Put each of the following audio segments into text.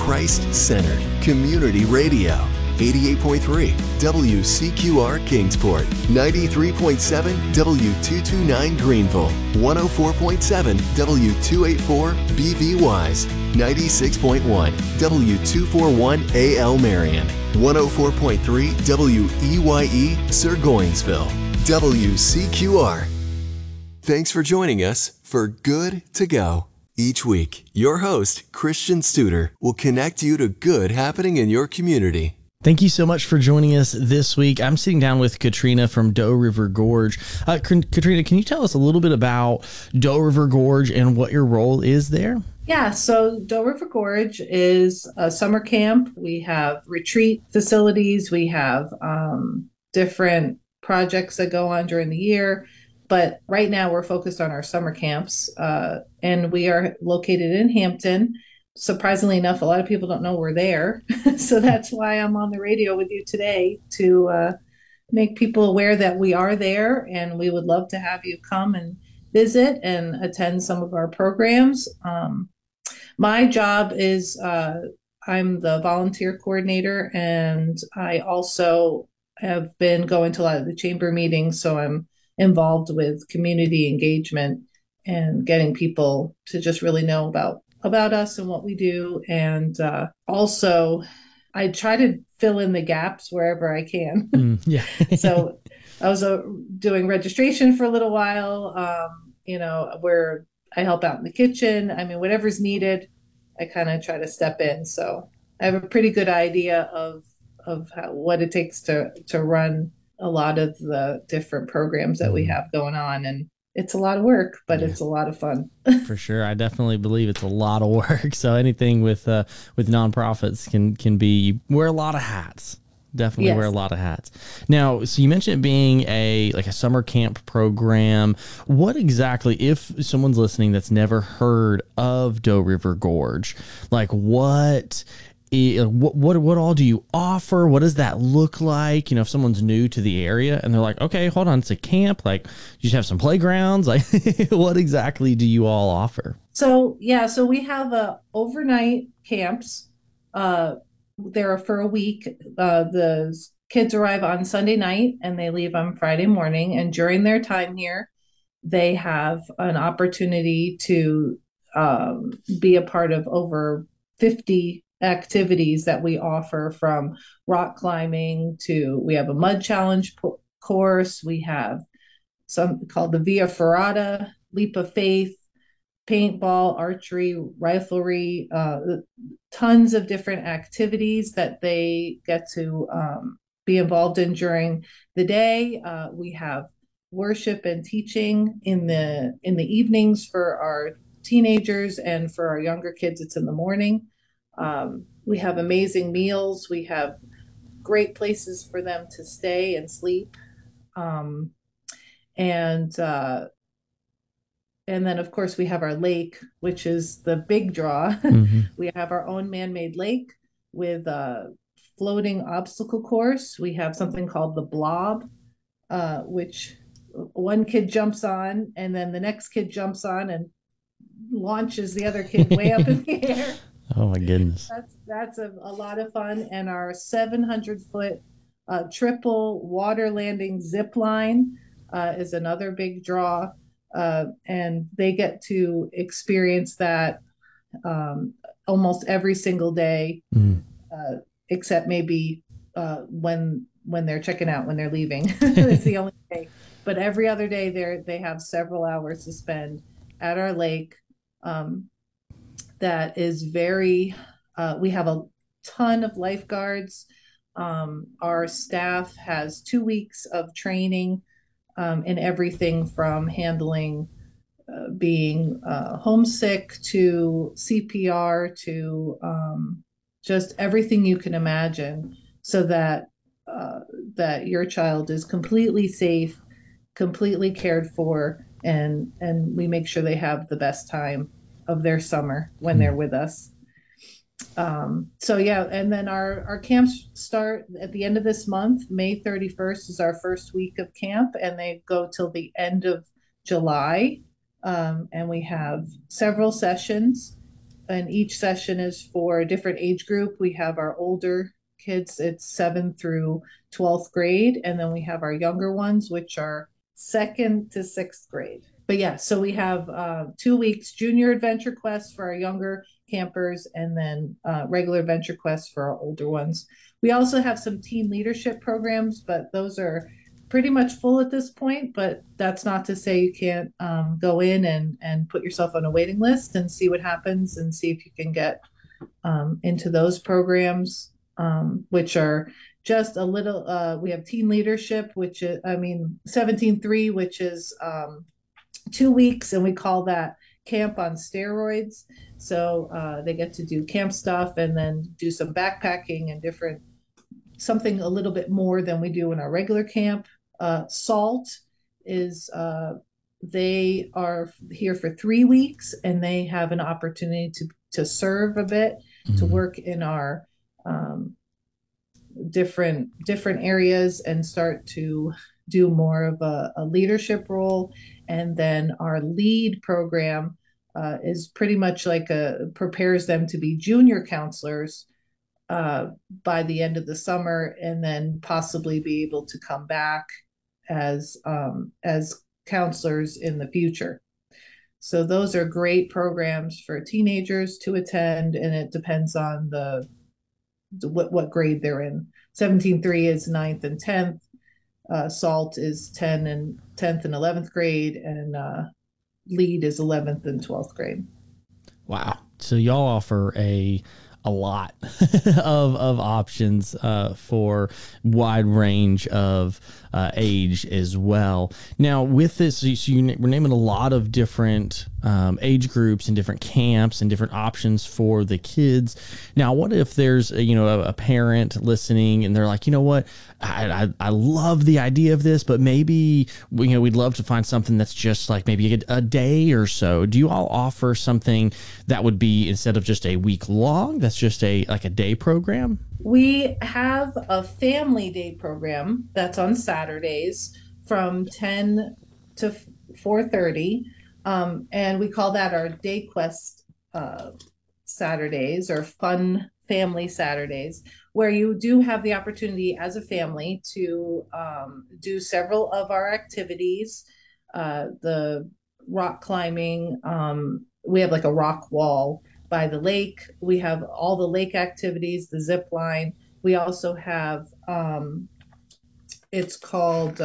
Christ-centered community radio. 88.3 WCQR Kingsport, 93.7 W229 Greenville, 104.7 W284 BV Wise, 96.1 W241 AL Marion, 104.3 WEYE Sirgoinsville. WCQR. Thanks for joining us for Good to Go. Each week, your host, Christian Studer, will connect you to good happening in your community. Thank you so much for joining us this week. I'm sitting down with Katrina from Doe River Gorge. Katrina, can you tell us a little bit about Doe River Gorge and what your role is there? Yeah, so Doe River Gorge is a summer camp. We have retreat facilities. We have different projects that go on during the year. But right now we're focused on our summer camps, and we are located in Hampton. Surprisingly enough, a lot of people don't know we're there. So that's why I'm on the radio with you today to make people aware that we are there, and we would love to have you come and visit and attend some of our programs. My job is I'm the volunteer coordinator, and I also have been going to a lot of the chamber meetings, so I'm involved with community engagement and getting people to just really know about us and what we do. And also, I try to fill in the gaps wherever I can. Yeah. So I was doing registration for a little while, where I help out in the kitchen. I mean, whatever's needed, I kind of try to step in. So I have a pretty good idea of what it takes to run a lot of the different programs that we have going on. And it's a lot of work, but it's a lot of fun. For sure. I definitely believe it's a lot of work. So anything with nonprofits can be, wear a lot of hats. Definitely wear a lot of hats. Now, so you mentioned it being a summer camp program. What exactly, if someone's listening that's never heard of Doe River Gorge, what all do you offer? What does that look like? If someone's new to the area and they're like, okay, hold on, it's a camp. You just have some playgrounds. What exactly do you all offer? So we have overnight camps. They're for a week. The kids arrive on Sunday night and they leave on Friday morning. And during their time here, they have an opportunity to be a part of over 50 activities that we offer, from rock climbing to, we have a mud challenge course. We have some called the Via Ferrata, Leap of Faith, paintball, archery, riflery, tons of different activities that they get to be involved in during the day. We have worship and teaching in the evenings for our teenagers, and for our younger kids, it's in the morning. We have amazing meals. We have great places for them to stay and sleep. And then, of course, we have our lake, which is the big draw. Mm-hmm. We have our own man-made lake with a floating obstacle course. We have something called the Blob, which one kid jumps on, and then the next kid jumps on and launches the other kid way up in the air. Oh my goodness. That's a lot of fun. And our 700-foot triple water landing zip line is another big draw. And they get to experience that almost every single day, except maybe when they're checking out, when they're leaving. It's the only day. But every other day they have several hours to spend at our lake. That is very, we have a ton of lifeguards. Our staff has 2 weeks of training in everything from handling being homesick to CPR to just everything you can imagine, so that your child is completely safe, completely cared for, and we make sure they have the best time of their summer when they're with us. And then our camps start at the end of this month. May 31st is our first week of camp, and they go till the end of July. And we have several sessions. and each session is for a different age group. We have our older kids, it's 7th through 12th grade, and then we have our younger ones, which are 2nd to 6th grade. But yeah, so we have 2 weeks junior adventure quest for our younger campers, and then regular adventure quests for our older ones. We also have some teen leadership programs, but those are pretty much full at this point. But that's not to say you can't go in and put yourself on a waiting list and see what happens and see if you can get into those programs, which are just a little. We have teen leadership, which is, 17.3, which is 2 weeks, and we call that camp on steroids. So they get to do camp stuff and then do some backpacking and something a little bit more than we do in our regular camp. SALT is they are here for 3 weeks, and they have an opportunity to serve a bit, to work in our different areas and start to do more of a leadership role. And then our lead program is pretty much like prepares them to be junior counselors by the end of the summer, and then possibly be able to come back as counselors in the future. So those are great programs for teenagers to attend, and it depends on what grade they're in. 17.3 is 9th and 10th. SALT is 10th and 11th grade, and LEAD is 11th and 12th grade. Wow. So y'all offer a lot of options for wide range of age as well. Now, with this, we're naming a lot of different age groups and different camps and different options for the kids. Now, what if there's a parent listening and they're like, you know what, I love the idea of this, but maybe we'd love to find something that's just like maybe a day or so. Do you all offer something that would be, instead of just a week long, that's just a day program? We have a family day program that's on Saturdays from 10 to 4:30. And we call that our Day Quest Saturdays, or Fun Family Saturdays, where you do have the opportunity as a family to do several of our activities. The rock climbing, we have like a rock wall by the lake. We have all the lake activities, the zip line. We also have, it's called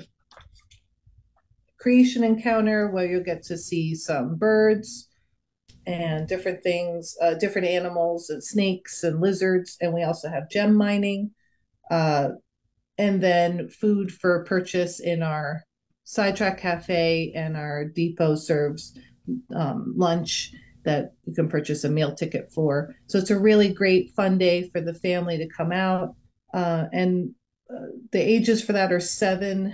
Creation Encounter, where you'll get to see some birds and different things, different animals and snakes and lizards. And we also have gem mining, and then food for purchase in our Sidetrack Cafe, and our depot serves lunch that you can purchase a meal ticket for. So it's a really great fun day for the family to come out. And the ages for that are 7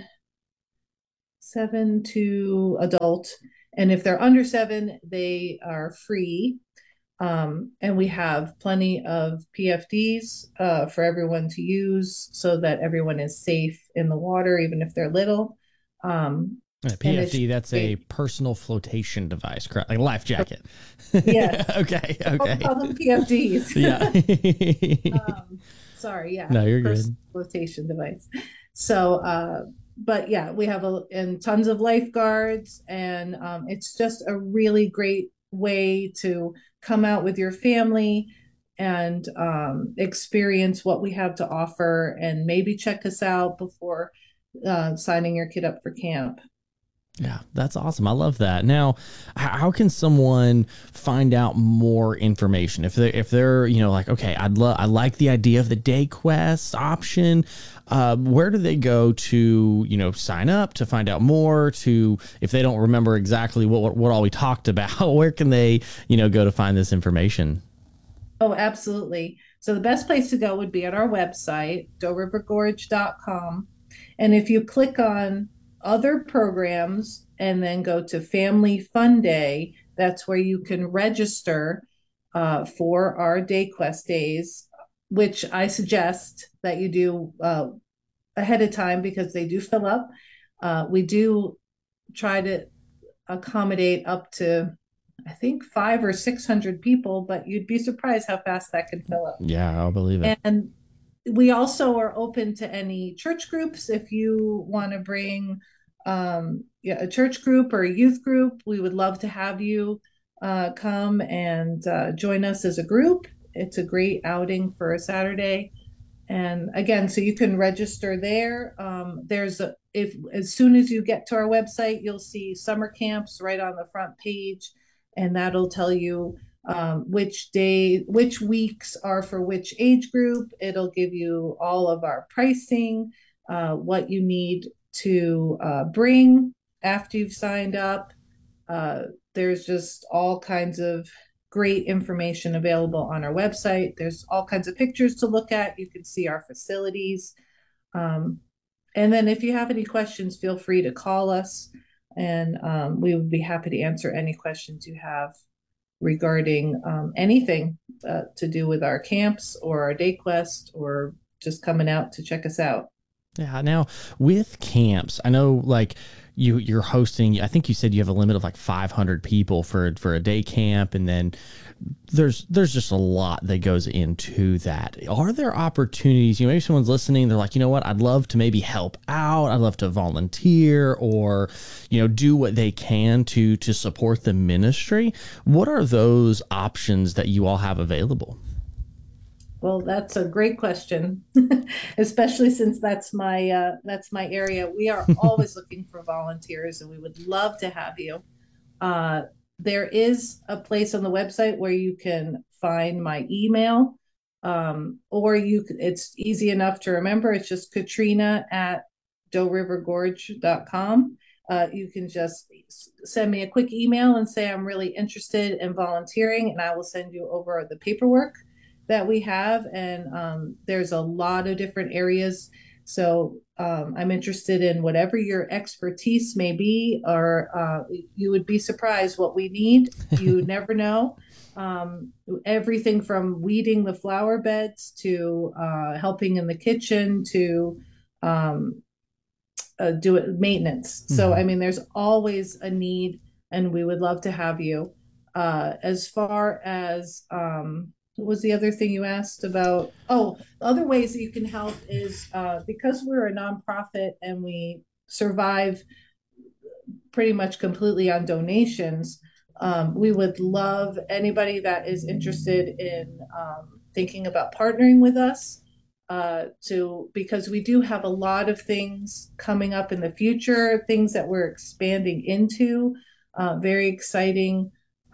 to adult. And if they're under 7, they are free. And we have plenty of PFDs for everyone to use, so that everyone is safe in the water, even if they're little. A PFD, that's a personal flotation device, correct? Like a life jacket. Yes. Okay. We'll call them PFDs. Yeah. Sorry. Yeah. No, you're personal good. Flotation device. So, but yeah, we have and tons of lifeguards, and it's just a really great way to come out with your family and experience what we have to offer, and maybe check us out before signing your kid up for camp. Yeah, that's awesome. I love that. Now, how can someone find out more information if they're like, okay, I like the idea of the Day Quest option. Where do they go to sign up, to find out more? If they don't remember exactly what all we talked about, where can they go to find this information? Oh, absolutely. So the best place to go would be at our website, doerivergorge.com. And if you click on other programs and then go to Family Fun Day, that's where you can register for our Day Quest days, which I suggest that you do ahead of time, because they do fill up. We do try to accommodate up to I think 500 or 600 people, but you'd be surprised how fast that can fill up. Yeah, I'll believe it. And we also are open to any church groups. If you want to bring yeah, a church group or a youth group, we would love to have you come and join us as a group. It's a great outing for a Saturday. And again, so you can register there. There's a, if as soon as you get to our website, you'll see summer camps right on the front page, and that'll tell you which day, which weeks are for which age group. It'll give you all of our pricing, what you need to bring after you've signed up. Uh, there's just all kinds of great information available on our website. There's all kinds of pictures to look at. You can see our facilities. Um, and then if you have any questions, feel free to call us, and we would be happy to answer any questions you have regarding anything to do with our camps or our day quest or just coming out to check us out. Yeah. Now with camps, I know like you're hosting, I think you said you have a limit of like 500 people for a day camp. And then there's just a lot that goes into that. Are there opportunities, maybe someone's listening, they're like, you know what, I'd love to maybe help out. I'd love to volunteer or, do what they can to support the ministry. What are those options that you all have available? Well, that's a great question, especially since that's my area. We are always looking for volunteers, and we would love to have you. Uh, there is a place on the website where you can find my email, or it's easy enough to remember. It's just Katrina at DoeRiverGorge.com. You can just send me a quick email and say I'm really interested in volunteering, and I will send you over the paperwork that we have. And there's a lot of different areas. So I'm interested in whatever your expertise may be, or you would be surprised what we need. You never know. Everything from weeding the flower beds to helping in the kitchen to do it maintenance. Mm-hmm. So, I mean, there's always a need, and we would love to have you. As far as what was the other thing you asked about? Oh, other ways that you can help is because we're a nonprofit and we survive pretty much completely on donations. We would love anybody that is interested in thinking about partnering with us because we do have a lot of things coming up in the future, things that we're expanding into, very exciting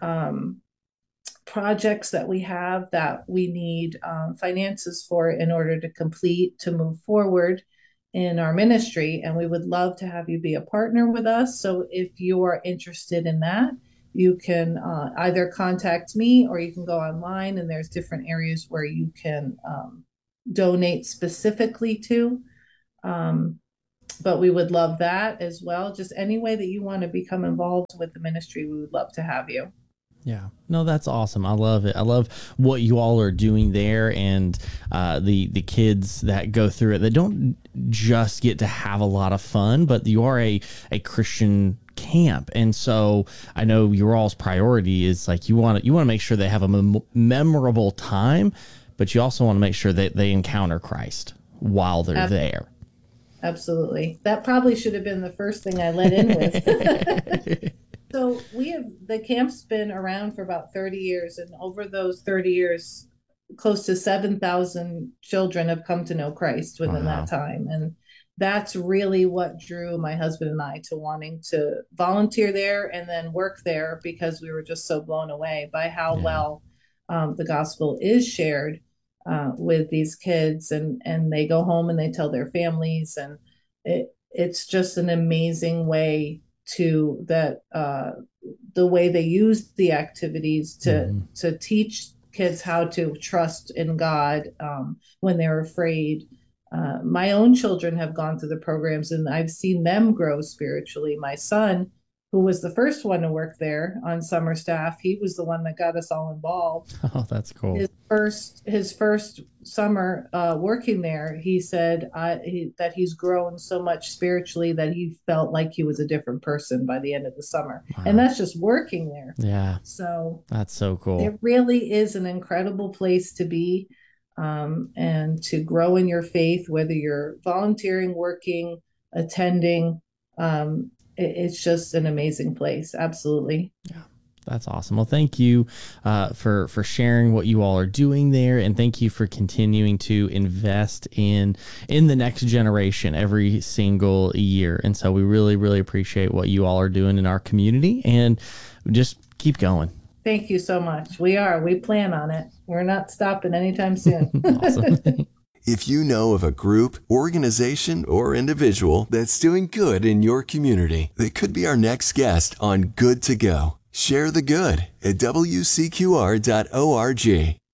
projects that we have that we need finances for in order to move forward in our ministry. And we would love to have you be a partner with us. So if you are interested in that, you can either contact me or you can go online, and there's different areas where you can donate specifically to. But we would love that as well. Just any way that you want to become involved with the ministry, we would love to have you. Yeah, no, that's awesome. I love it. I love what you all are doing there, and the kids that go through it. They don't just get to have a lot of fun, but you are a Christian camp, and so I know your all's priority is like you want to make sure they have a memorable time, but you also want to make sure that they encounter Christ while they're there. Absolutely, that probably should have been the first thing I led in with. So the camp's been around for about 30 years, and over those 30 years, close to 7,000 children have come to know Christ within that time. And that's really what drew my husband and I to wanting to volunteer there and then work there, because we were just so blown away by how well the gospel is shared with these kids, and they go home and they tell their families, and it's just an amazing way the way they use the activities to teach kids how to trust in God when they're afraid. My own children have gone through the programs, and I've seen them grow spiritually. My son, who was the first one to work there on summer staff, he was the one that got us all involved. Oh, that's cool. His first summer working there, he said that he's grown so much spiritually that he felt like he was a different person by the end of the summer. Wow. And that's just working there. Yeah. So that's so cool. It really is an incredible place to be, and to grow in your faith, whether you're volunteering, working, attending. It's just an amazing place. Absolutely. Yeah. That's awesome. Well, thank you for sharing what you all are doing there, and thank you for continuing to invest in the next generation every single year. And so we really, really appreciate what you all are doing in our community, and just keep going. Thank you so much. We plan on it. We're not stopping anytime soon. Awesome. If you know of a group, organization, or individual that's doing good in your community, they could be our next guest on Good to Go. Share the good at WCQR.org.